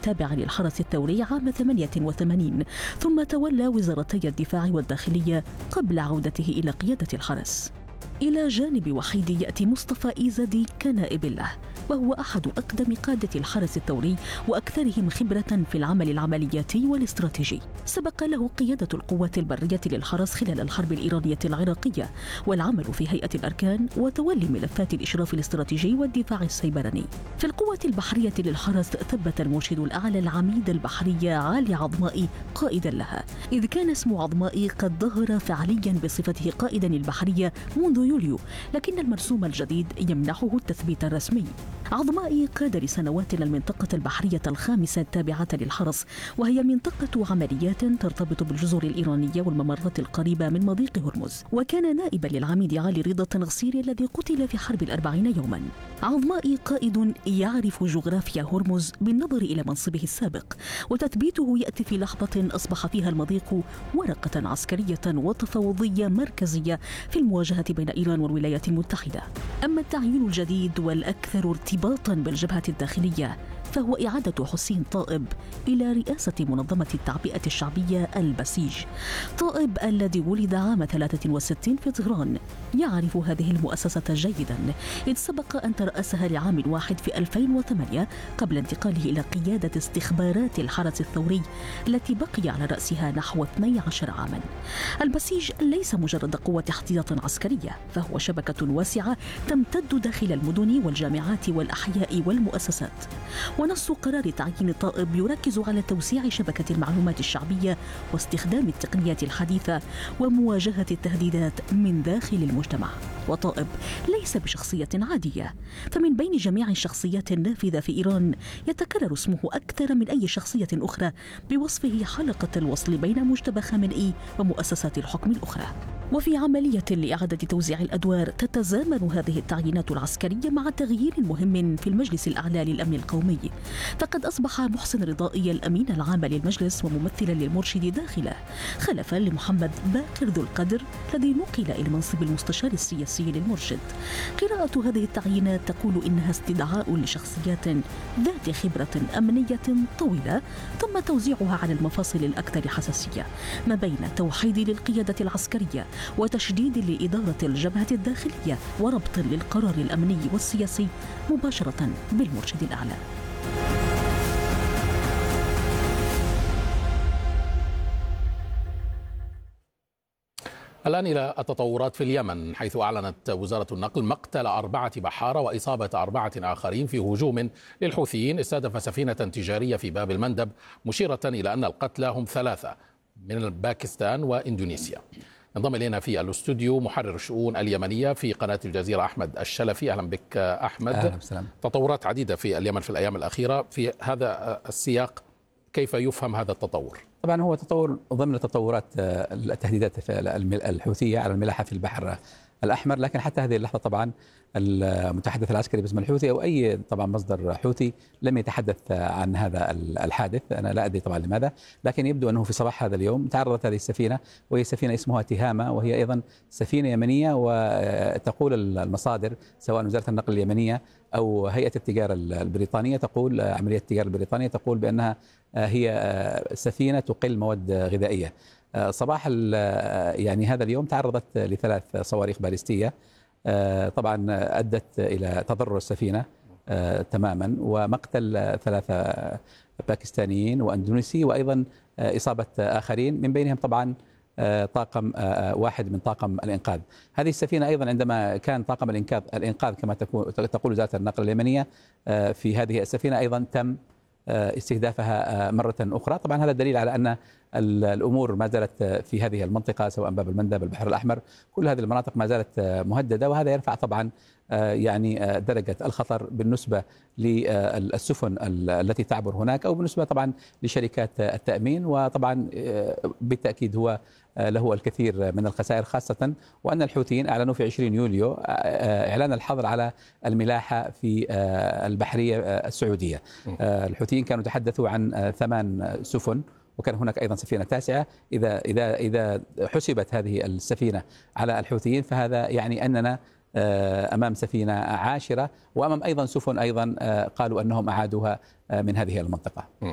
التابع للحرس الثوري عام 88، ثم تولى وزارتي الدفاع والداخلية قبل عودته إلى قيادة الحرس. إلى جانب وحيد يأتي مصطفى إيزدي كنائب له، وهو أحد أقدم قادة الحرس الثوري وأكثرهم خبرة في العمل العملياتي والاستراتيجي. سبق له قيادة القوات البرية للحرس خلال الحرب الإيرانية العراقية، والعمل في هيئة الأركان، وتولي ملفات الإشراف الاستراتيجي والدفاع السيبراني. في القوة البحرية للحرس ثبت المرشد الأعلى العميد البحرية علي عظمائي قائدا لها، إذ كان اسم عظمائي قد ظهر فعليا بصفته قائدا البحرية منذ يوليو، لكن المرسوم الجديد يمنحه التثبيت الرسمي. عظمائي قاد لسنوات المنطقة البحرية الخامسة التابعة للحرس، وهي منطقة عمليات ترتبط بالجزر الإيرانية والممرات القريبة من مضيق هرمز، وكان نائبا للعميد علي رضا التنصيري الذي قتل في حرب 40 يوما. عظمائي قائد يعرف جغرافيا هرمز بالنظر إلى منصبه السابق، وتثبيته يأتي في لحظة أصبح فيها المضيق ورقة عسكرية وتفاوضية مركزية في المواجهة بين إيران والولايات المتحدة. أما التعيين الجديد والأكثر ارتباطا بالجبهة الداخلية فهو إعادة حسين طائب إلى رئاسة منظمة التعبئة الشعبية البسيج. طائب الذي ولد عام 63 في طهران يعرف هذه المؤسسة جيدا، إذ سبق أن ترأسها لعام واحد في 2008 قبل انتقاله إلى قيادة استخبارات الحرس الثوري التي بقي على رأسها نحو 12 عاما. البسيج ليس مجرد قوة احتياط عسكرية، فهو شبكة واسعة تمتد داخل المدن والجامعات والأحياء والمؤسسات. ونص قرار تعيين طائب يركز على توسيع شبكة المعلومات الشعبية واستخدام التقنيات الحديثة ومواجهة التهديدات من داخل المجتمع. وطائب ليس بشخصية عادية، فمن بين جميع الشخصيات النافذة في إيران يتكرر اسمه أكثر من أي شخصية أخرى بوصفه حلقة الوصل بين مجتبى خامنئي ومؤسسات الحكم الأخرى. وفي عملية لإعادة توزيع الأدوار تتزامن هذه التعيينات العسكرية مع تغيير مهم في المجلس الأعلى للأمن القومي، فقد أصبح محسن رضائي الأمين العام للمجلس وممثلا للمرشد داخله، خلفا لمحمد باقر ذو القدر الذي نقل إلى منصب المستشار السياسي للمرشد. قراءة هذه التعيينات تقول إنها استدعاء لشخصيات ذات خبرة أمنية طويلة، ثم توزيعها على المفاصل الأكثر حساسية ما بين توحيد للقيادة العسكرية وتشديد لإدارة الجبهة الداخلية وربط للقرار الأمني والسياسي مباشرة بالمرشد الأعلى. الآن إلى التطورات في اليمن، حيث أعلنت وزارة النقل مقتل 4 بحارة وإصابة 4 آخرين في هجوم للحوثيين استهدف سفينة تجارية في باب المندب، مشيرة إلى أن القتلى هم 3 من باكستان وإندونيسيا. انضم إلينا في الاستوديو محرر الشؤون اليمنية في قناة الجزيرة أحمد الشلفي. أهلا بك أحمد. أهلا وسهلا. تطورات عديدة في اليمن في الأيام الأخيرة، في هذا السياق كيف يفهم هذا التطور؟ طبعا هو تطور ضمن تطورات التهديدات الحوثية على الملاحة في البحر الأحمر، لكن حتى هذه اللحظة طبعا المتحدث العسكري باسم الحوثي أو أي طبعا مصدر حوثي لم يتحدث عن هذا الحادث. أنا لا أدري طبعا لماذا، لكن يبدو أنه في صباح هذا اليوم تعرضت هذه السفينة، وهي سفينة اسمها تهامة، وهي أيضا سفينة يمنية، وتقول المصادر سواء وزارة النقل اليمنية أو هيئة التجارة البريطانية تقول عملية التجارة البريطانية تقول بأنها هي سفينة تقل مواد غذائية. صباح يعني هذا اليوم تعرضت ل3 صواريخ باليستية، طبعا أدت إلى تضرر السفينة تماما ومقتل 3 باكستانيين وأندونيسي، وأيضا إصابة آخرين من بينهم طبعا طاقم واحد من طاقم الإنقاذ. هذه السفينة أيضا عندما كان طاقم الإنقاذ كما تقول وزارة النقل اليمنية في هذه السفينة أيضا تم استهدافها مرة أخرى. طبعا هذا دليل على أن الأمور ما زالت في هذه المنطقة سواء باب المندب البحر الأحمر، كل هذه المناطق ما زالت مهددة، وهذا يرفع طبعا يعني درجة الخطر بالنسبة للسفن التي تعبر هناك أو بالنسبة طبعا لشركات التأمين، وطبعا بالتأكيد هو له الكثير من الخسائر، خاصة وأن الحوثيين أعلنوا في 20 يوليو إعلان الحظر على الملاحة في البحرية السعودية. الحوثيين كانوا تحدثوا عن 8 سفن، وكان هناك أيضا سفينة 9. إذا حسبت هذه السفينة على الحوثيين فهذا يعني أننا أمام سفينة 10، وأمام أيضا سفن أيضا قالوا أنهم أعادوها من هذه المنطقة.